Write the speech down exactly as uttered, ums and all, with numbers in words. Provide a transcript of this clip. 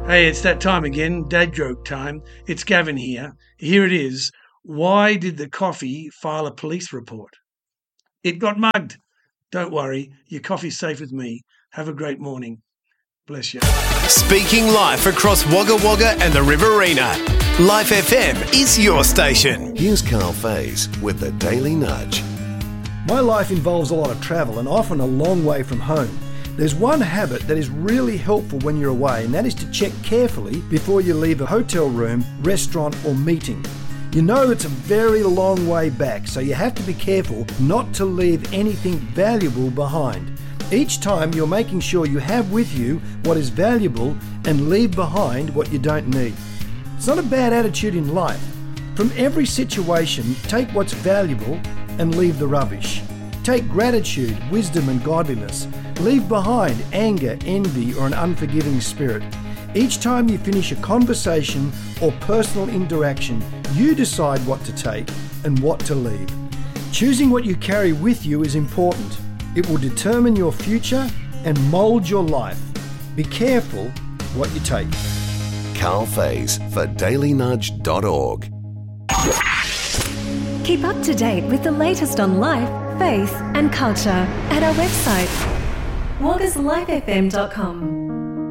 Hey, it's that time again, dad joke time. It's Gavin here. Here it is. Why did the coffee file a police report? It got mugged. Don't worry, your coffee's safe with me. Have a great morning. Bless you. Speaking live across Wagga Wagga and the Riverina. Life F M is your station. Here's Carl Faze with the Daily Nudge. My life involves a lot of travel and often a long way from home. There's one habit that is really helpful when you're away, and that is to check carefully before you leave a hotel room, restaurant or meeting. You know it's a very long way back, so you have to be careful not to leave anything valuable behind. Each time you're making sure you have with you what is valuable and leave behind what you don't need. It's not a bad attitude in life. From every situation, take what's valuable and leave the rubbish. Take gratitude, wisdom and godliness. Leave behind anger, envy or an unforgiving spirit. Each time you finish a conversation or personal interaction, you decide what to take and what to leave. Choosing what you carry with you is important. It will determine your future and mould your life. Be careful what you take. Carl Faze for daily nudge dot org. Keep up to date with the latest on life, faith and culture at our website, waggas life f m dot com.